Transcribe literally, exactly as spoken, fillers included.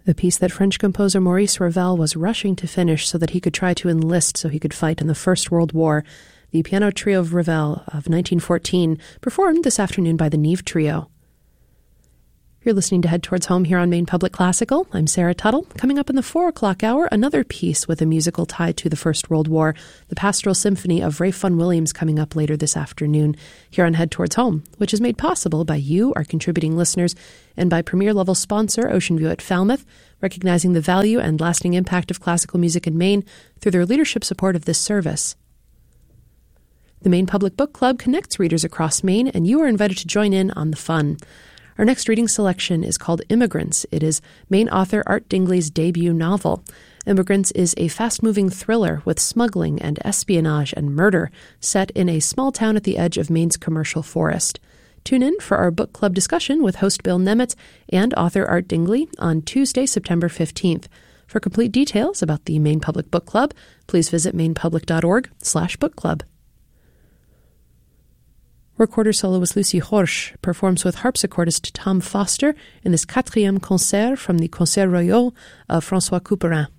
The piece that French composer Maurice Ravel was rushing to finish so that he could try to enlist so he could fight in the First World War, the piano trio of Ravel of nineteen fourteen, performed this afternoon by the Neve Trio. You're listening to Head Towards Home here on Maine Public Classical. I'm Sarah Tuttle. Coming up in the four o'clock hour, another piece with a musical tied to the First World War, the Pastoral Symphony of Ralph Vaughan Williams, coming up later this afternoon here on Head Towards Home, which is made possible by you, our contributing listeners, and by premier-level sponsor Ocean View at Falmouth, recognizing the value and lasting impact of classical music in Maine through their leadership support of this service. The Maine Public Book Club connects readers across Maine, and you are invited to join in on the fun. Our next reading selection is called Immigrants. It is Maine author Art Dingley's debut novel. Immigrants is a fast-moving thriller with smuggling and espionage and murder set in a small town at the edge of Maine's commercial forest. Tune in for our book club discussion with host Bill Nemetz and author Art Dingley on Tuesday, September fifteenth. For complete details about the Maine Public Book Club, please visit mainepublic.org slash book club. Recorder soloist Lucy Horsch performs with harpsichordist Tom Foster in this quatrième concert from the Concerts Royaux of François Couperin.